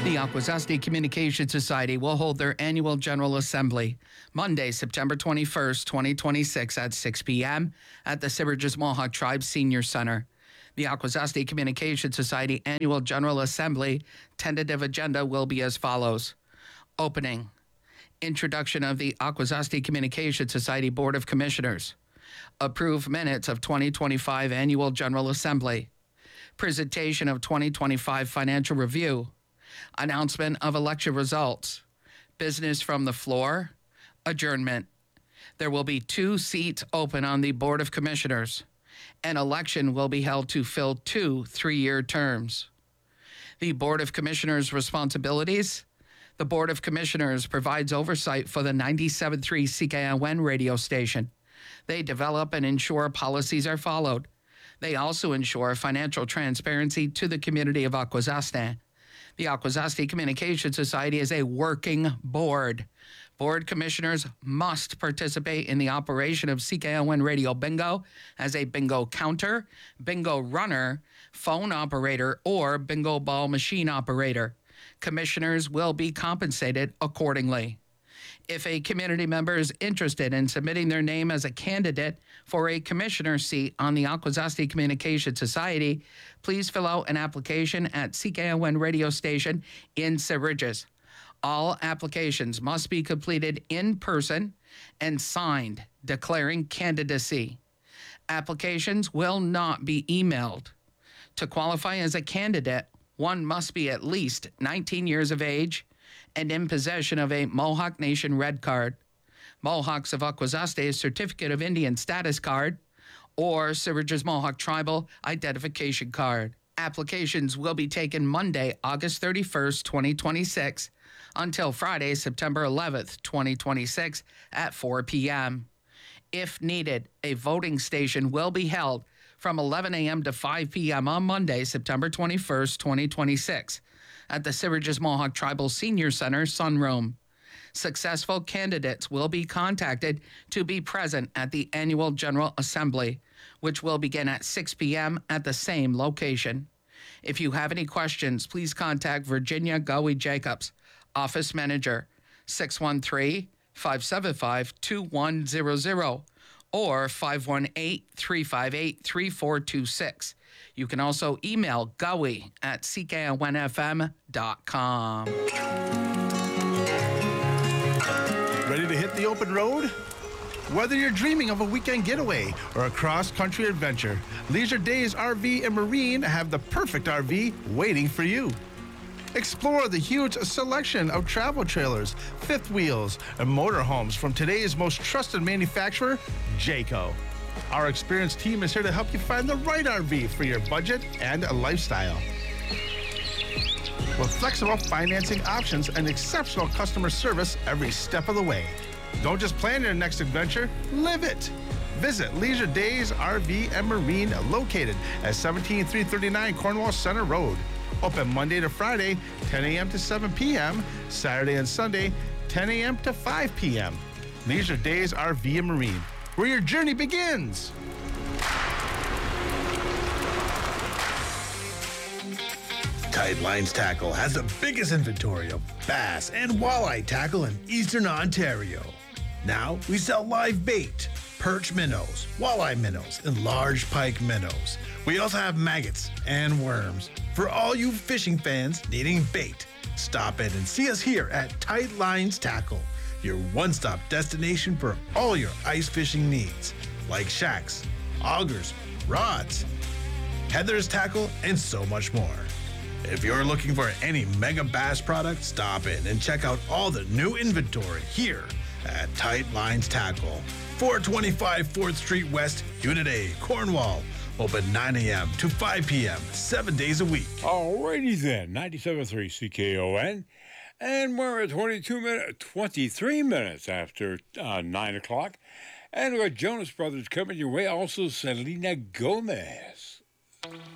The Akwesasne Communication Society will hold their annual General Assembly Monday, September 21st, 2026 at 6 p.m. at the Siverages Mohawk Tribe Senior Center. The Akwesasne Communication Society Annual General Assembly tentative agenda will be as follows. Opening. Introduction of the Akwesasne Communication Society Board of Commissioners. Approve minutes of 2025 Annual General Assembly. Presentation of 2025 Financial Review. Announcement of election results. Business from the floor. Adjournment. There will be 2 seats open on the Board of Commissioners. An election will be held to fill 2 3-year terms. The Board of Commissioners' responsibilities. The Board of Commissioners provides oversight for the 97.3 CKON radio station. They develop and ensure policies are followed. They also ensure financial transparency to the community of Akwesasne. The Akwesasne Communication Society is a working board. Board commissioners must participate in the operation of CKON Radio Bingo as a bingo counter, bingo runner, phone operator, or bingo ball machine operator. Commissioners will be compensated accordingly. If a community member is interested in submitting their name as a candidate for a commissioner seat on the Akwesasne Communication Society, please fill out an application at CKON radio station in Siverages. All applications must be completed in person and signed declaring candidacy. Applications will not be emailed. To qualify as a candidate, one must be at least 19 years of age and in possession of a Mohawk Nation Red Card, Mohawks of Akwesasne Certificate of Indian Status Card, or Siverages Mohawk Tribal Identification Card. Applications will be taken Monday, August 31st, 2026, until Friday, September 11th, 2026 at 4 p.m. If needed, a voting station will be held from 11 a.m. to 5 p.m. on Monday, September 21st, 2026 at the Siverages Mohawk Tribal Senior Center Sunroom. Successful candidates will be contacted to be present at the Annual General Assembly, which will begin at 6 p.m. at the same location. If you have any questions, please contact Virginia Gowie Jacobs, Office Manager, 613-575-2100 or 518-358-3426. You can also email Gowie at ckonfm.com. Ready to hit the open road? Whether you're dreaming of a weekend getaway or a cross-country adventure, Leisure Days RV and Marine have the perfect RV waiting for you. Explore the huge selection of travel trailers, fifth wheels, and motorhomes from today's most trusted manufacturer, Jayco. Our experienced team is here to help you find the right RV for your budget and lifestyle. With flexible financing options and exceptional customer service every step of the way. Don't just plan your next adventure, live it. Visit Leisure Days RV and Marine, located at 17339 Cornwall Center Road. Open Monday to Friday, 10 a.m. to 7 p.m., Saturday and Sunday, 10 a.m. to 5 p.m. Leisure Days RV and Marine, where your journey begins. Tight Lines Tackle has the biggest inventory of bass and walleye tackle in Eastern Ontario. Now we sell live bait, perch minnows, walleye minnows, and large pike minnows. We also have maggots and worms. For all you fishing fans needing bait, stop in and see us here at Tight Lines Tackle, your one-stop destination for all your ice fishing needs, like shacks, augers, rods, Heather's tackle, and so much more. If you're looking for any mega bass product, stop in and check out all the new inventory here at Tight Lines Tackle, 425 4th Street West, Unit A, Cornwall. Open 9 a.m. to 5 p.m., 7 days a week. Alrighty then, 97.3 CKON. And we're at 23 minutes after 9 o'clock. And we've got Jonas Brothers coming your way. Also, Selena Gomez.